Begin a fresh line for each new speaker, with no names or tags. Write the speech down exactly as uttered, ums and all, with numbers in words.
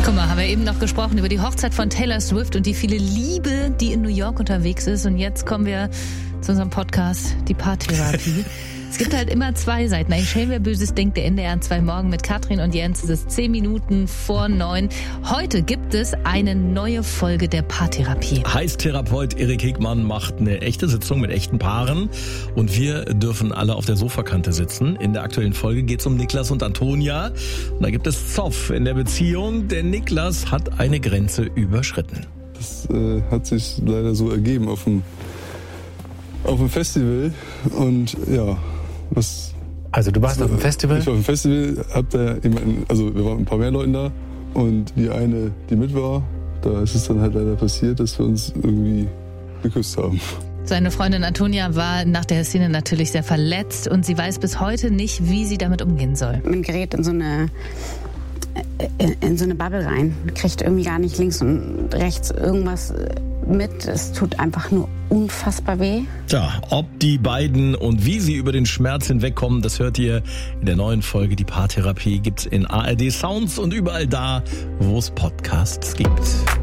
Guck mal, haben wir eben noch gesprochen über die Hochzeit von Taylor Swift und die viele Liebe, die in New York unterwegs ist. Und jetzt kommen wir zu unserem Podcast, die Paartherapie. Es gibt halt immer zwei Seiten. Ein Schelm, wer Böses denkt, der N D R zwei Morgen mit Katrin und Jens. Es ist zehn Minuten vor neun. Heute gibt es eine neue Folge der Paartherapie.
Heißt Therapeut Erik Hegmann macht eine echte Sitzung mit echten Paaren. Und wir dürfen alle auf der Sofakante sitzen. In der aktuellen Folge geht es um Niklas und Antonia. Und da gibt es Zoff in der Beziehung, denn Niklas hat eine Grenze überschritten.
Das äh, hat sich leider so ergeben auf dem, auf dem Festival. Und ja... Was,
also du warst auf dem Festival?
Ich war auf dem Festival, hab da jemanden, also wir waren ein paar mehr Leuten da und die eine, die mit war, da ist es dann halt leider passiert, dass wir uns irgendwie geküsst haben.
Seine Freundin Antonia war nach der Szene natürlich sehr verletzt und sie weiß bis heute nicht, wie sie damit umgehen soll.
Man gerät in so eine in so eine Bubble rein, kriegt irgendwie gar nicht links und rechts irgendwas mit. Es tut einfach nur unfassbar weh.
Tja, ob die beiden und wie sie über den Schmerz hinwegkommen, das hört ihr in der neuen Folge. Die Paartherapie gibt's in A R D Sounds und überall da, wo es Podcasts gibt.